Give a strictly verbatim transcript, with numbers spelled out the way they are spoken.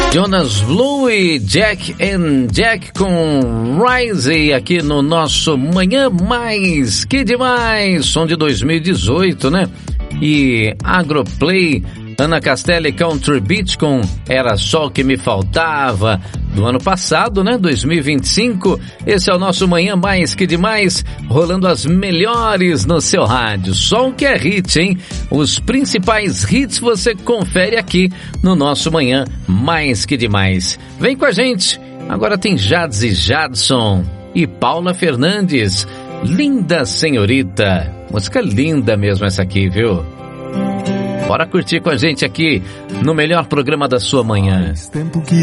Jonas Blue e Jack and Jack com Rise aqui no nosso Manhã Mais Que Demais, som de dois mil e dezoito, né? E Agroplay, Ana Castelli Country Beat com Era Só o Que Me Faltava, do ano passado, né? dois mil e vinte e cinco. Esse é o nosso Manhã Mais Que Demais, rolando as melhores no seu rádio. Som que é hit, hein? Os principais hits você confere aqui no nosso Manhã Mais Que Demais. Vem com a gente. Agora tem Jades e Jadson e Paula Fernandes. Linda Senhorita. Música linda mesmo essa aqui, viu? Bora curtir com a gente aqui no melhor programa da sua manhã.